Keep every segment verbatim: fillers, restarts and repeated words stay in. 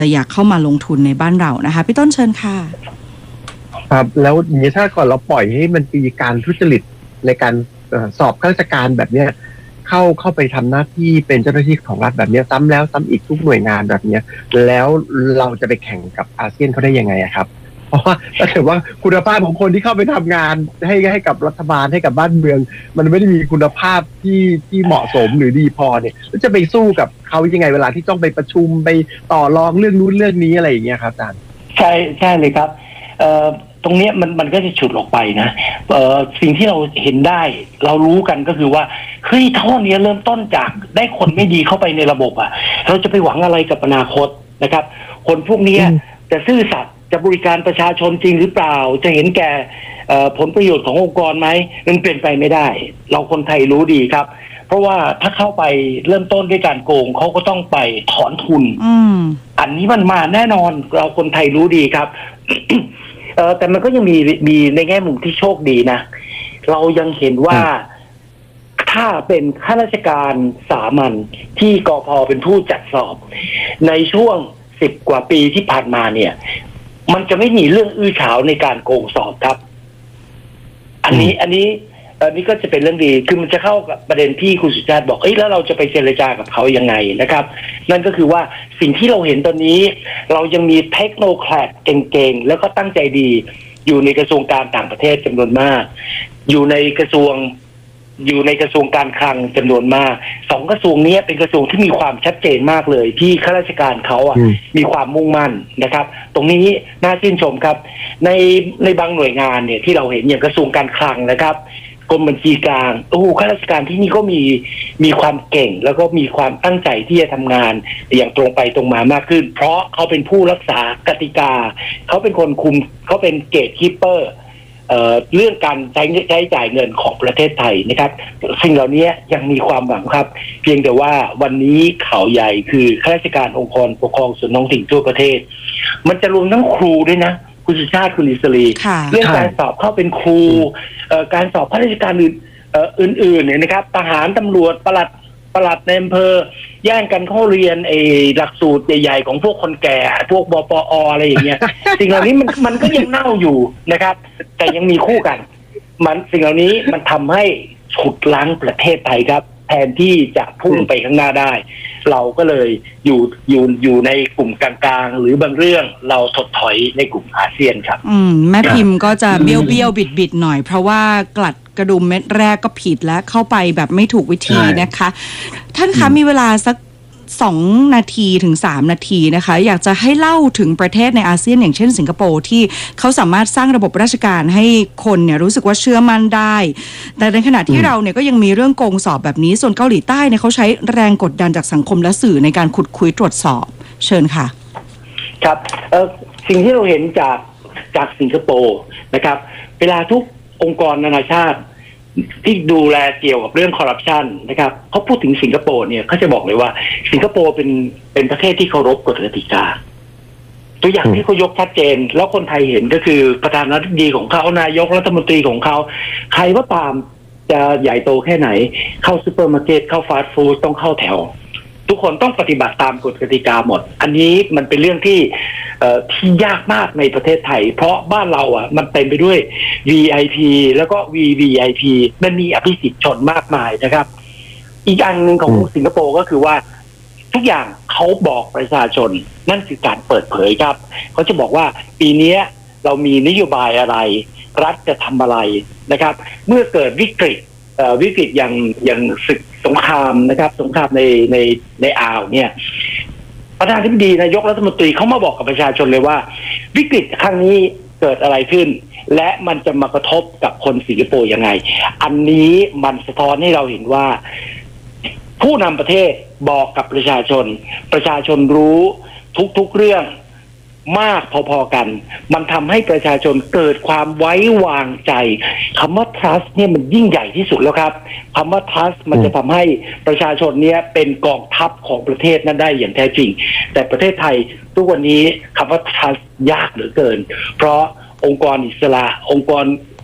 อยากเข้ามาลงทุนในบ้านเรานะคะพี่ต้นเชิญค่ะครับแล้วอย่างนี้ถ้าก่อนเราปล่อยให้มันมีการทุจริตในการสอบข้าราชการแบบเนี้ยเข้าเข้าไปทำหน้าที่เป็นเจ้าหน้าที่ของรัฐแบบนี้ซ้ำแล้วซ้ำอีกทุกหน่วยงานแบบนี้แล้วเราจะไปแข่งกับอาเซียนเขาได้ยังไงครับเพราะว่าถ้าเกิดว่าคุณภาพของคนที่เข้าไปทำงานให้ให้กับรัฐบาลให้กับบ้านเมืองมันไม่ได้มีคุณภาพที่ที่เหมาะสมหรือดีพอเนี่ยจะไปสู้กับเขายังไงเวลาที่ต้องไปประชุมไปต่อรองเรื่องนู้นเรื่องนี้อะไรอย่างเงี้ยครับอาจารย์ใช่ใช่เลยครับเอ่อตรงนี้มันมันก็จะฉุดออกไปนะเอ่อสิ่งที่เราเห็นได้เรารู้กันก็คือว่าเฮ้ยท่อนี้เริ่มต้นจากได้คนไม่ดีเข้าไปในระบบอ่ะเราจะไปหวังอะไรกับอนาคตนะครับคนพวกนี้จะซื่อสัตย์จะบริการประชาชนจริงหรือเปล่าจะเห็นแก่ผลประโยชน์ขององค์กรไหมมันเปลี่ยนไปไม่ได้เราคนไทยรู้ดีครับเพราะว่าถ้าเข้าไปเริ่มต้นด้วยการโกงเขาก็ต้องไปถอนทุนอืมอันนี้มันมาแน่นอนเราคนไทยรู้ดีครับ เออแต่มันก็ยังมีมีในแง่มุมที่โชคดีนะเรายังเห็นว่าถ้าเป็นข้าราชการสามัญที่กพ.เป็นผู้จัดสอบในช่วงสิบกว่าปีที่ผ่านมาเนี่ยมันจะไม่มีเรื่องอื้อฉาวในการโกงสอบครับอันนี้อันนี้อันนี้ก็จะเป็นเรื่องดีคือมันจะเข้ากับประเด็นที่คุณสุชาติบอกเอ้ยแล้วเราจะไปเจรจากับเขายังไงนะครับนั่นก็คือว่าสิ่งที่เราเห็นตอนนี้เรายังมีเทคโนแครดเก่งๆแล้วก็ตั้งใจดีอยู่ในกระทรวงการต่างประเทศจำนวนมากอยู่ในกระทรวงอยู่ในกระทรวงการคลังจำนวนมากสองกระทรวงนี้เป็นกระทรวงที่มีความชัดเจนมากเลยที่ข้าราชการเขาอ่ะมีความมุ่งมั่นนะครับตรงนี้น่าชื่นชมครับในในบางหน่วยงานเนี่ยที่เราเห็นอย่างกระทรวงการคลังนะครับกรมบัญชีกลางโอ้ข้าราชการที่นี่ก็มีมีความเก่งแล้วก็มีความตั้งใจที่จะทำงานอย่างตรงไปตรงมามากขึ้นเพราะเขาเป็นผู้รักษากติกาเขาเป็นคนคุมเขาเป็นเกตคีปเปอร์เอ่อเรื่องการใช้ใช้จ่ายเงินของประเทศไทยนะครับสิ่งเหล่านี้ยังมีความหวังครับเพียงแต่ว่าวันนี้ข่าวใหญ่คือข้าราชการองค์กรปกครองส่วนท้องถิ่นทั่วประเทศมันจะรวมทั้งครูด้วยนะคุณสุชาติคุณอิสรีเรื่องการสอบเข้าเป็นครูการสอบข้าราชการอื่นอื่นๆเนี่ยนะครับทหารตำรวจปลัดปลัดในอำเภอแย่งกันเข้าเรียนไอ้หลักสูตรใหญ่ๆของพวกคนแก่พวกบปออะไรอย่างเงี้ย สิ่งเหล่านี้มันมันก็ยังเน่าอยู่นะครับแต่ยังมีคู่กันมันสิ่งเหล่านี้มันทำให้ฉุดล้างประเทศไทยครับแทนที่จะพุ่งไปข้างหน้าได้เราก็เลยอยู่อยู่อยู่ในกลุ่มกลางๆหรือบางเรื่องเราถดถอยในกลุ่มอาเซียนครับอืมแม่พิมพ์ก็จะเบี้ยวเบี้ยวบิดบิดหน่อยเพราะว่ากลัดกระดุมเม็ดแรกก็ผิดแล้วเข้าไปแบบไม่ถูกวิธีนะคะท่านคะมีเวลาสักสองนาทีถึงสามนาทีนะคะอยากจะให้เล่าถึงประเทศในอาเซียนอย่างเช่นสิงคโปร์ที่เขาสามารถสร้างระบบราชการให้คนเนี่ยรู้สึกว่าเชื่อมั่นได้แต่ในขณะที่เราเนี่ยก็ยังมีเรื่องโกงสอบแบบนี้ส่วนเกาหลีใต้เนี่ยเขาใช้แรงกดดันจากสังคมและสื่อในการขุดคุยตรวจสอบเชิญค่ะครับเอ่อสิ่งที่เราเห็นจากจากสิงคโปร์นะครับเวลาทุกองค์กรนานาชาติที่ดูแลเกี่ยวกับเรื่องคอร์รัปชันนะครับเขาพูดถึงสิงคโปร์เนี่ยเขาจะบอกเลยว่าสิงคโปร์เป็นเป็นประเทศที่เคารพกฎกติกาตัวอย่างที่เขายกชัดเจนแล้วคนไทยเห็นก็คือประธานาธิบดีของเขานายกรัฐมนตรีของเขาใครก็ตามจะใหญ่โตแค่ไหนเข้าซูเปอร์มาร์เก็ตเข้าฟาสต์ฟู้ดต้องเข้าแถวทุกคนต้องปฏิบัติตามกฎกติกาหมดอันนี้มันเป็นเรื่องที่เอ่อที่ยากมากในประเทศไทยเพราะบ้านเราอ่ะมันเต็มไปด้วย วี ไอ พี แล้วก็ วี วี ไอ พี มันมีอภิสิทธิ์ชนมากมายนะครับอีกอันหนึ่งของสิงคโปร์ก็คือว่าทุกอย่างเขาบอกประชาชนนั่นคือการเปิดเผยครับเขาจะบอกว่าปีนี้เรามีนโยบายอะไรรัฐจะทำอะไรนะครับเมื่อเกิดวิกฤตวิกฤตอย่างอย่างศึกสงครามนะครับสงครามในในในอ่าวเนี่ยประธานาธิบดีนายกรัฐมนตรีเขามาบอกกับประชาชนเลยว่าวิกฤตครั้งนี้เกิดอะไรขึ้นและมันจะมากระทบกับคนสิงคโปร์ยังไงอันนี้มันสะท้อนให้เราเห็นว่าผู้นำประเทศบอกกับประชาชนประชาชนรู้ทุกๆเรื่องมากพอๆกันมันทำให้ประชาชนเกิดความไว้วางใจคำว่า trust เนี่ยมันยิ่งใหญ่ที่สุดแล้วครับคำว่า trust มันจะทำให้ประชาชนเนี่ยเป็นกองทัพของประเทศนั้นได้อย่างแท้จริงแต่ประเทศไทยทุกวันนี้คำว่า trust ยากเหลือเกินเพราะองค์กรอิสระองค์กร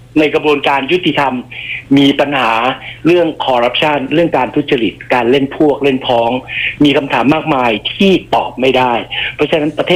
ในกระบวนการยุติธรรมมีปัญหาเรื่องคอร์รัปชันเรื่องการทุจริตการเล่นพวกเล่นพ้องมีคำถามมากมายที่ตอบไม่ได้เพราะฉะนั้นประเทศ